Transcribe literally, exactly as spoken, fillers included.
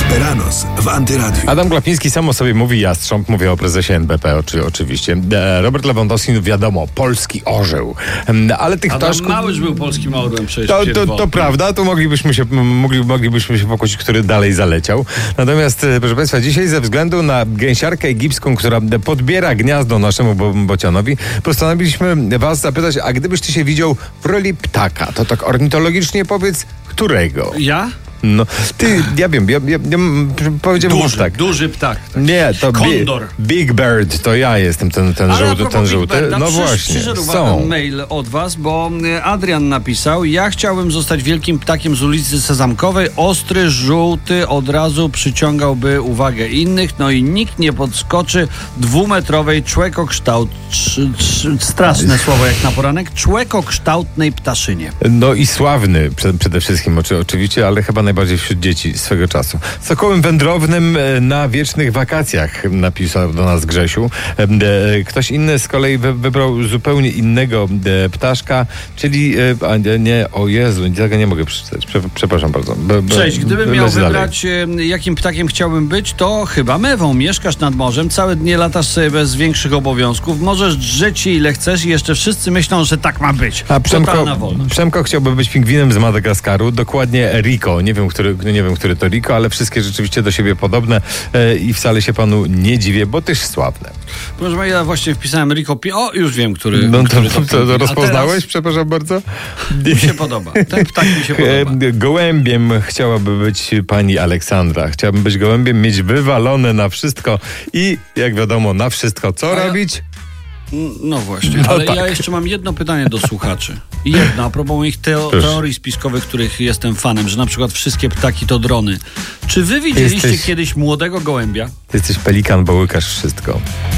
Esperanos w Antyradiu. Adam Glapiński sam o sobie mówi jastrząb, mówię o prezesie N B P oczy, oczywiście. Robert Lewandowski, no wiadomo, polski orzeł. Ale tych Adam ptaszków... Małysz był polskim orłem przecież. To, to, to prawda, tu moglibyśmy się, mogli, moglibyśmy się pokłócić, który dalej zaleciał. Natomiast, proszę Państwa, dzisiaj ze względu na gęsiarkę egipską, która podbiera gniazdo naszemu bo, bocianowi, postanowiliśmy Was zapytać, a gdybyś Ty się widział w roli ptaka, to tak ornitologicznie powiedz, którego? Ja? No, ty, ja wiem, ja, ja, ja powiedziałem Duży, tak. duży ptak. Tak. Nie, to Kondor. Big, Big Bird, to ja jestem ten, ten Ale żółty, ten żółty. Birda, No przysz, właśnie, przyszedł są. mail od was, bo Adrian napisał: ja chciałbym zostać wielkim ptakiem z ulicy Sezamkowej. Ostry, żółty, od razu przyciągałby uwagę innych, no i nikt nie podskoczy dwumetrowej człekokształt... Trz, trz, straszne słowo jak na poranek. Człekokształtnej ptaszynie. No i sławny przed, przede wszystkim oczy, oczywiście, ale chyba najbardziej wśród dzieci swego czasu. Sokołem wędrownym na wiecznych wakacjach, napisał do nas Grzesiu. Ktoś inny z kolei wybrał zupełnie innego ptaszka, czyli a nie, o Jezu, tego nie mogę przeczytać. Przepraszam bardzo. Cześć, gdybym miał dalej. wybrać, jakim ptakiem chciałbym być, to chyba mewą. Mieszkasz nad morzem, całe dnie latasz sobie bez większych obowiązków, możesz drzeć się ile chcesz i jeszcze wszyscy myślą, że tak ma być. A Przemko, Totalna wolność. Przemko chciałby być pingwinem z Madagaskaru, dokładnie Rico. Nie wiem, który, nie wiem, który to Rico, ale wszystkie rzeczywiście do siebie podobne e, i wcale się panu nie dziwię, bo też sławne. Proszę pana, ja właśnie wpisałem Rico Pi... O, już wiem, który, No to, który to, to, to rozpoznałeś? teraz... Przepraszam bardzo. Mi się podoba. Ten ptak mi się podoba. Gołębiem chciałaby być pani Aleksandra. Chciałabym być gołębiem, mieć wywalone na wszystko i, jak wiadomo, na wszystko co ja... robić? No właśnie, no ale tak. ja jeszcze mam jedno pytanie do słuchaczy. Jedno, a propos moich teo- teorii spiskowych, których jestem fanem, że na przykład wszystkie ptaki to drony. Czy wy widzieliście Jesteś... kiedyś młodego gołębia? Ty jesteś pelikan, bo łykasz wszystko.